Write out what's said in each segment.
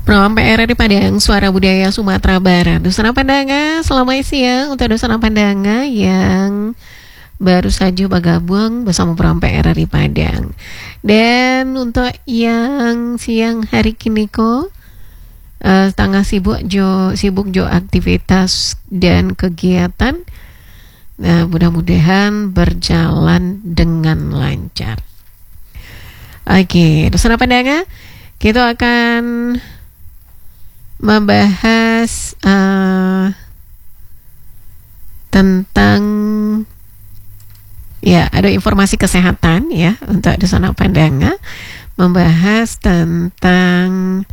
Program PR di Padang, Suara Budaya Sumatera Barat. Dusana Pandanga, selamat siang untuk Dusana Pandanga yang baru saja bergabung bersama program PR di Padang. Dan untuk yang siang hari kini tengah sibuk jo aktivitas dan kegiatan. Nah, mudah-mudahan berjalan dengan lancar. Oke, Dusana Pandanga, kita akan membahas tentang ada informasi kesehatan ya untuk di sana Pandanga, membahas tentang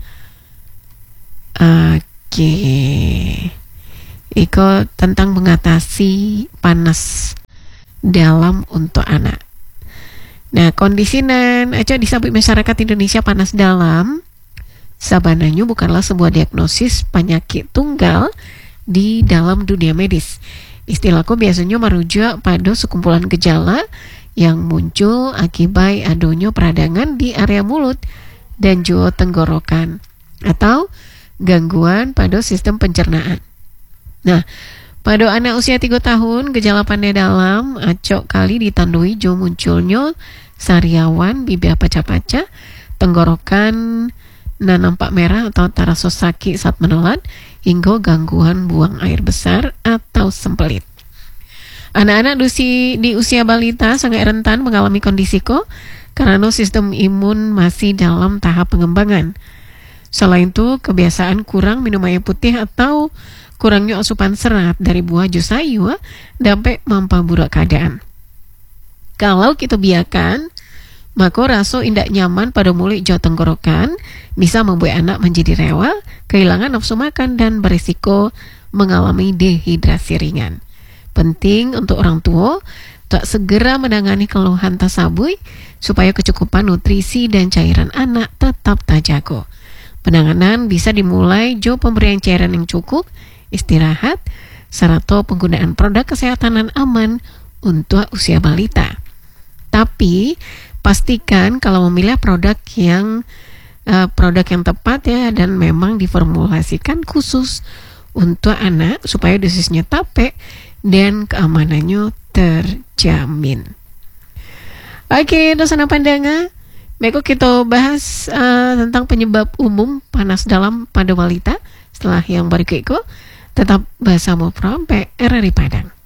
tentang mengatasi panas dalam untuk anak. Nah, kondisinan aja disabut masyarakat Indonesia panas dalam sabananya bukanlah sebuah diagnosis penyakit tunggal di dalam dunia medis. Istilahku biasanya merujuk pada sekumpulan gejala yang muncul akibat adanya peradangan di area mulut dan juga tenggorokan atau gangguan pada sistem pencernaan. Nah, pada anak usia 3 tahun, gejala panas dalam acok kali ditandai jo munculnya sariawan, bibir paca-paca, tenggorokan nampak merah atau terasa sakit saat menelan, hingga gangguan buang air besar atau sempelit. Anak-anak di usia balita sangat rentan mengalami kondisi karena sistem imun masih dalam tahap pengembangan. Selain itu, kebiasaan kurang minum air putih atau kurangnya asupan serat dari buah jus sayur dapat memperburuk keadaan. Kalau kita biarkan, maka rasa indak nyaman pada mulut jo tenggorokan bisa membuat anak menjadi rewel, kehilangan nafsu makan dan berisiko mengalami dehidrasi ringan. Penting untuk orang tua tak segera menangani keluhan tersebut supaya kecukupan nutrisi dan cairan anak tetap terjaga. Penanganan bisa dimulai jo pemberian cairan yang cukup, istirahat, serta penggunaan produk kesehatan yang aman untuk usia balita. Tapi pastikan kalau memilih produk yang tepat ya, dan memang diformulasikan khusus untuk anak supaya dosisnya tepat dan keamanannya terjamin. Oke, Dosana Pandanga, baiklah kita bahas tentang penyebab umum panas dalam pada balita setelah yang berikut. Tetap bersama program PR di Padang.